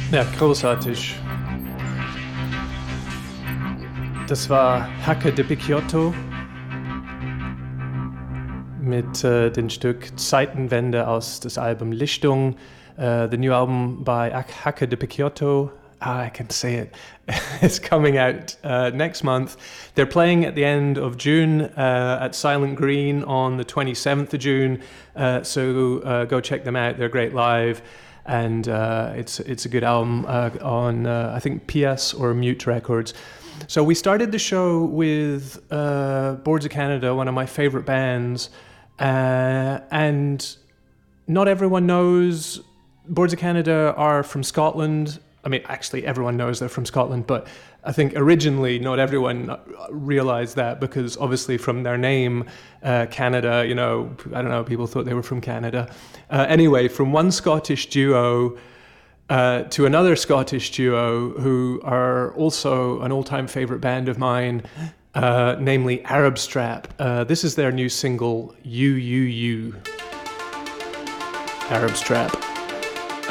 Ja, großartig. Das war Hacke de Picciotto mit dem Stück Zeitenwende aus das Album Lichtung. The new album by Hacke de Picciotto. I can say it. It's coming out next month. They're playing at the end of June at Silent Green on the 27th of June. So go check them out. They're great live. And it's a good album on, I think, PS or Mute Records. So we started the show with Boards of Canada, one of my favorite bands. And not everyone knows Boards of Canada are from Scotland. I mean, actually, everyone knows they're from Scotland, but I think originally not everyone realized that because obviously from their name, Canada, you know, I don't know, people thought they were from Canada. Anyway, from one Scottish duo to another Scottish duo who are also an all-time favorite band of mine, namely Arab Strap. This is their new single, You. Arab Strap.